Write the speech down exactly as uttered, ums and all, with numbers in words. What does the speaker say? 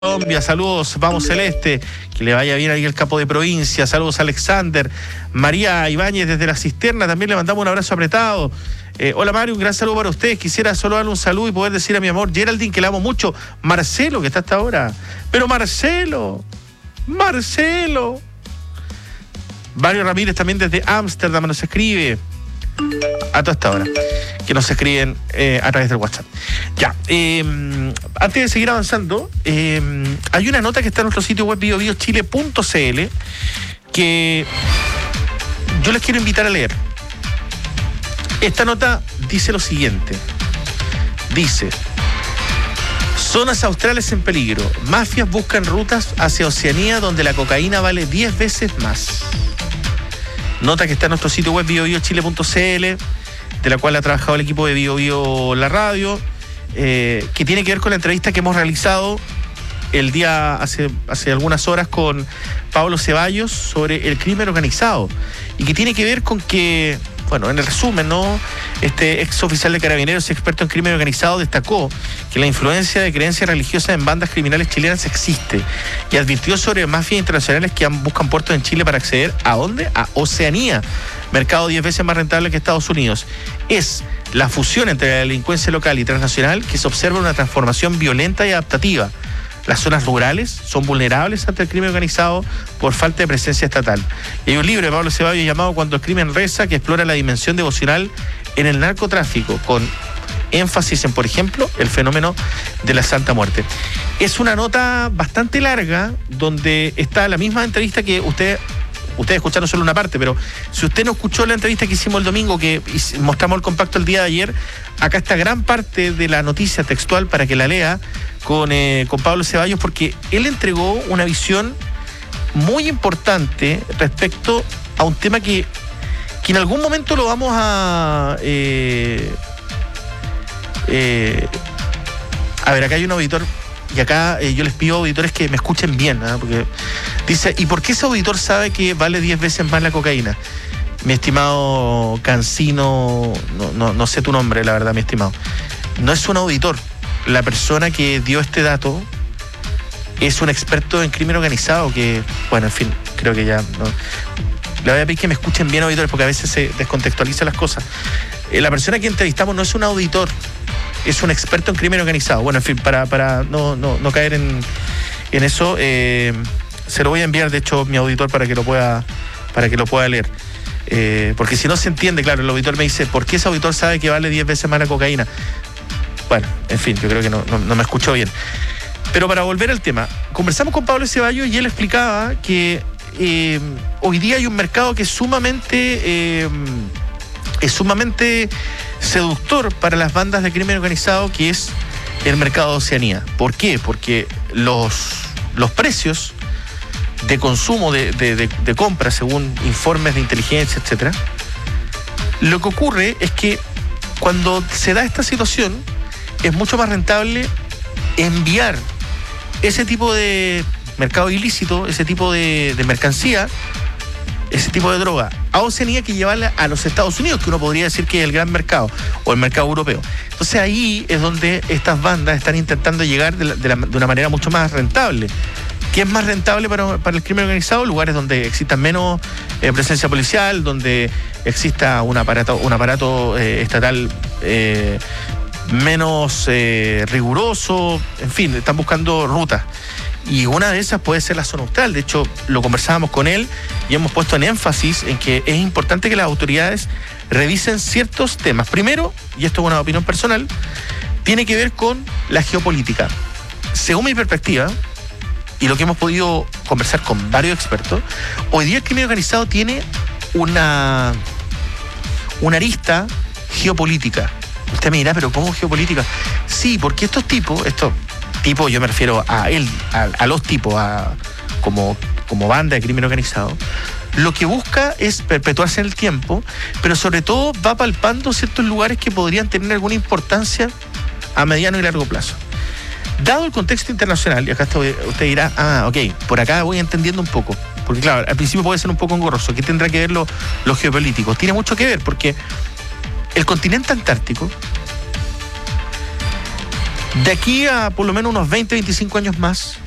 Colombia, saludos, vamos Celeste, que le vaya bien ahí el capo de provincia, saludos Alexander, María Ibáñez desde la cisterna, también le mandamos un abrazo apretado. Eh, hola Mario, un gran saludo para ustedes, quisiera solo darle un saludo y poder decir a mi amor Geraldine que le amo mucho, Marcelo que está hasta ahora, pero Marcelo, Marcelo. Mario Ramírez también desde Ámsterdam nos escribe, a toda esta hora, que nos escriben eh, a través del WhatsApp. Ya, eh, antes de seguir avanzando, eh, hay una nota que está en nuestro sitio web bio bio chile punto c l que yo les quiero invitar a leer. Esta nota dice lo siguiente. Dice: zonas australes en peligro. Mafias buscan rutas hacia Oceanía donde la cocaína vale diez veces más. Nota que está en nuestro sitio web bio bio chile punto c l, de la cual ha trabajado el equipo de Bio Bio La Radio, eh, que tiene que ver con la entrevista que hemos realizado el día, hace, hace algunas horas, con Pablo Ceballos sobre el crimen organizado, y que tiene que ver con que, bueno, en el resumen, ¿no? Este ex oficial de Carabineros y experto en crimen organizado destacó que la influencia de creencias religiosas en bandas criminales chilenas existe y advirtió sobre mafias internacionales que buscan puertos en Chile para acceder ¿a dónde? A Oceanía, mercado diez veces más rentable que Estados Unidos. Es la fusión entre la delincuencia local y transnacional que se observa una transformación violenta y adaptativa. Las zonas rurales son vulnerables ante el crimen organizado por falta de presencia estatal. Y hay un libro de Pablo Ceballos llamado Cuando el crimen reza, que explora la dimensión devocional en el narcotráfico, con énfasis en, por ejemplo, el fenómeno de la Santa Muerte. Es una nota bastante larga, donde está la misma entrevista que usted... Ustedes escucharon solo una parte, pero si usted no escuchó la entrevista que hicimos el domingo, que mostramos el compacto el día de ayer, acá está gran parte de la noticia textual para que la lea con, eh, con Pablo Ceballos, porque él entregó una visión muy importante respecto a un tema que, que en algún momento lo vamos a... Eh, eh, a ver, acá hay un auditor... Y acá eh, yo les pido, auditores, que me escuchen bien, ¿eh? Porque dice, ¿y por qué ese auditor sabe que vale diez veces más la cocaína? Mi estimado Cancino, no, no, no sé tu nombre, la verdad, mi estimado. No es un auditor. La persona que dio este dato es un experto en crimen organizado que, bueno, en fin, creo que ya... No, le voy a pedir que me escuchen bien, auditores, porque a veces se descontextualizan las cosas. Eh, la persona que entrevistamos no es un auditor, es un experto en crimen organizado. Bueno, en fin, para, para no, no, no caer en, en eso, eh, se lo voy a enviar, de hecho, mi auditor para que lo pueda, para que lo pueda leer. Eh, porque si no se entiende, claro, el auditor me dice, ¿por qué ese auditor sabe que vale diez veces más la cocaína? Bueno, en fin, yo creo que no, no, no me escuchó bien. Pero para volver al tema, conversamos con Pablo Ceballos y él explicaba que eh, hoy día hay un mercado que es sumamente... Eh, es sumamente seductor para las bandas de crimen organizado, que es el mercado de Oceanía. ¿Por qué? Porque los, los precios de consumo, de, de, de, de compra, según informes de inteligencia, etcétera, lo que ocurre es que cuando se da esta situación, es mucho más rentable enviar ese tipo de mercado ilícito, ese tipo de, de mercancía, ese tipo de droga a Oceanía, que llevarla a los Estados Unidos, que uno podría decir que es el gran mercado, o el mercado europeo. Entonces ahí es donde estas bandas están intentando llegar de, la, de, la, de una manera mucho más rentable. ¿Qué es más rentable para, para el crimen organizado? Lugares donde exista menos eh, presencia policial, donde exista un aparato, un aparato eh, estatal eh, menos eh, riguroso. En fin, están buscando rutas. Y una de esas puede ser la zona austral. De hecho, lo conversábamos con él y hemos puesto en énfasis en que es importante que las autoridades revisen ciertos temas. Primero, y esto es una opinión personal, tiene que ver con la geopolítica. Según mi perspectiva, y lo que hemos podido conversar con varios expertos, hoy día el crimen organizado tiene una, una arista geopolítica. Usted me dirá, ¿pero cómo geopolítica? Sí, porque estos tipos, estos... tipo, yo me refiero a él, a, a los tipos, a, como, como banda de crimen organizado, lo que busca es perpetuarse en el tiempo, pero sobre todo va palpando ciertos lugares que podrían tener alguna importancia a mediano y largo plazo. Dado el contexto internacional, y acá usted dirá, ah, ok, por acá voy entendiendo un poco, porque claro, al principio puede ser un poco engorroso. ¿Qué tendrá que ver lo, los geopolíticos? Tiene mucho que ver, porque el continente antártico De aquí a por lo menos unos veinte, veinticinco años más,